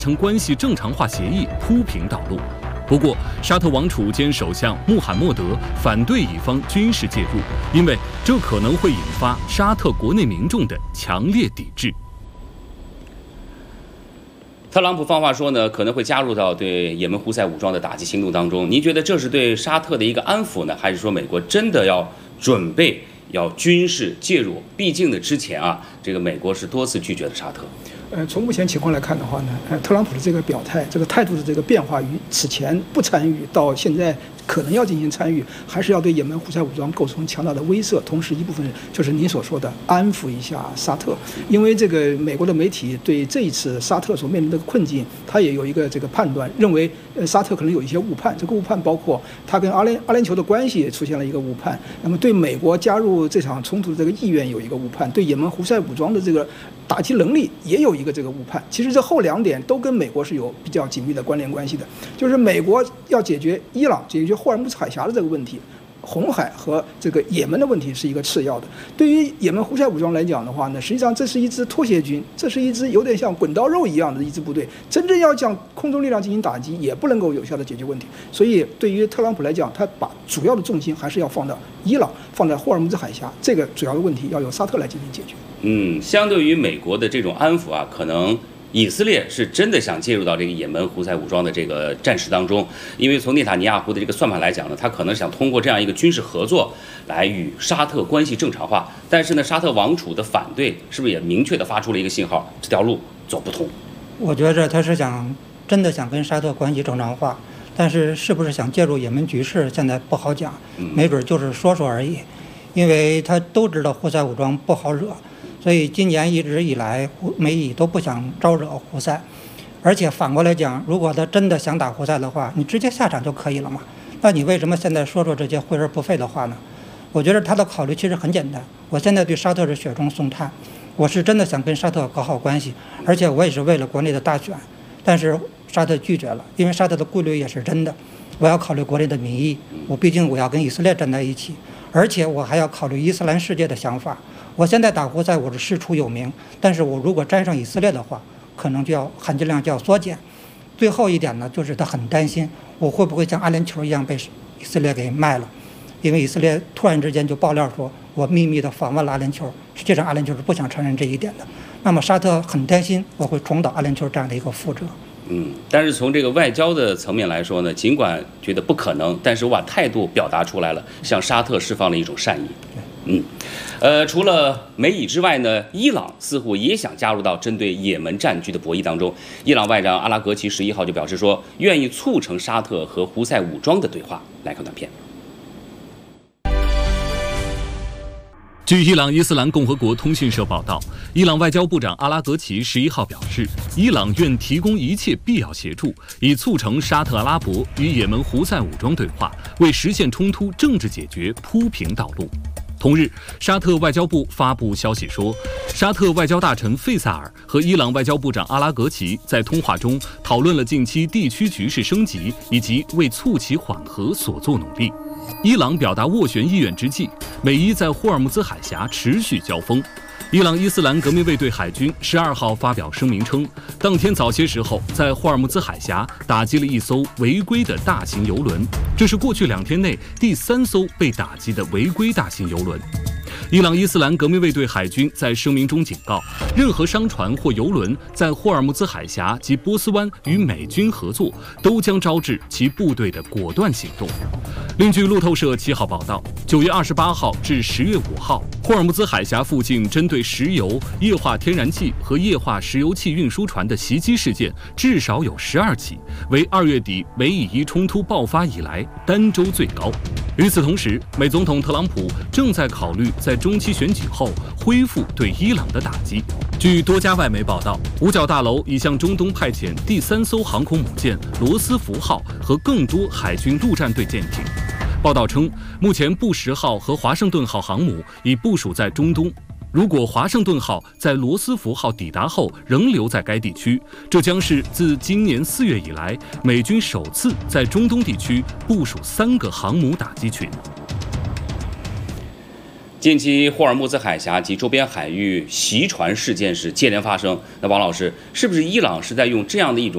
成关系正常化协议铺平道路。不过，沙特王储兼首相穆罕默德反对以方军事介入，因为这可能会引发沙特国内民众的强烈抵制。 特朗普放话说呢，可能会加入到对也门胡塞武装的打击行动当中。您觉得这是对沙特的一个安抚呢，还是说美国真的要准备要军事介入？毕竟呢，之前这个美国是多次拒绝了沙特。 从目前情况来看的话呢，特朗普的这个表态、这个态度的这个变化，与此前不参与到现在可能要进行参与，还是要对也门胡塞武装构成强大的威慑。同时，一部分就是您所说的安抚一下沙特，因为这个美国的媒体对这一次沙特所面临的困境，他也有一个这个判断，认为沙特可能有一些误判。这个误判包括他跟阿联酋的关系也出现了一个误判，那么对美国加入这场冲突的这个意愿有一个误判，对也门胡塞武装的这个打击能力也有一个这个误判。其实这后两点都跟美国是有比较紧密的关联关系的，就是美国要解决伊朗、解决霍尔木兹海峡的这个问题，红海和这个也门的问题是一个次要的。对于也门胡塞武装来讲的话呢，实际上这是一支拖鞋军，这是一支有点像滚刀肉一样的一支部队，真正要将空中力量进行打击，也不能够有效的解决问题。所以对于特朗普来讲，他把主要的重心还是要放到伊朗，放在霍尔木兹海峡，这个主要的问题要由沙特来进行解决。 相对于美国的这种安抚可能以色列是真的想介入到这个也门胡塞武装的这个战事当中，因为从内塔尼亚胡的这个算盘来讲呢，他可能想通过这样一个军事合作来与沙特关系正常化。但是呢，沙特王储的反对是不是也明确的发出了一个信号，这条路走不通？ 我觉着他是真的想跟沙特关系正常化，但是是不是想介入也门局势，现在不好讲，没准就是说说而已。因为他都知道胡塞武装不好惹，所以今年一直以来媒体都不想招惹胡塞。而且反过来讲，如果他真的想打胡塞的话，你直接下场就可以了嘛。那你为什么现在说这些毁而不废的话呢？我觉得他的考虑其实很简单，我现在对沙特是雪中送炭，我是真的想跟沙特搞好关系，而且我也是为了国内的大选。但是沙特拒绝了，因为沙特的顾虑也是真的，我要考虑国内的民意，毕竟我要跟以色列站在一起，而且我还要考虑伊斯兰世界的想法。我现在打胡塞我是师出有名，但是我如果沾上以色列的话，可能就要含金量就要缩减。最后一点呢，就是他很担心我会不会像阿联酋一样被以色列给卖了，因为以色列突然之间就爆料说我秘密的访问了阿联酋，实际上阿联酋是不想承认这一点的。那么沙特很担心我会重蹈阿联酋这样的一个覆辙。 但是从这个外交的层面来说呢，尽管觉得不可能，但是我把态度表达出来了，向沙特释放了一种善意。除了美以之外呢，伊朗似乎也想加入到针对也门战局的博弈当中。伊朗外长阿拉格齐11号就表示说，愿意促成沙特和胡塞武装的对话。来看短片。 据伊朗伊斯兰共和国通讯社报道，伊朗外交部长阿拉格齐11号表示，伊朗愿提供一切必要协助，以促成沙特阿拉伯与也门胡塞武装对话，为实现冲突政治解决铺平道路。同日，沙特外交部发布消息说，沙特外交大臣费萨尔和伊朗外交部长阿拉格齐在通话中讨论了近期地区局势升级以及为促其缓和所作努力。伊朗表达斡旋意愿之际，美伊在霍尔木兹海峡持续交锋。伊朗伊斯兰革命卫队海军12号发表声明称，当天早些时候在霍尔木兹海峡打击了一艘违规的大型油轮，这是过去2天内第3艘被打击的违规大型油轮。伊朗伊斯兰革命卫队海军在声明中警告，任何商船或油轮在霍尔木兹海峡及波斯湾与美军合作，都将招致其部队的果断行动。另据路透社7号报道，9月28号至10月5号，霍尔木兹海峡附近针对石油、液化天然气和液化石油气运输船的袭击事件至少有12起，为2月底美以伊冲突爆发以来单周最高。与此同时，美总统特朗普正在考虑在中期选举后恢复对伊朗的打击。据多家外媒报道，五角大楼已向中东派遣第3艘航空母舰罗斯福号和更多海军陆战队舰艇。报道称，目前布什号和华盛顿号航母已部署在中东。如果华盛顿号在罗斯福号抵达后仍留在该地区，这将是自今年4月以来美军首次在中东地区部署3个航母打击群。 近期霍尔木兹海峡及周边海域袭船事件是接连发生。那王老师，是不是伊朗是在用这样的一种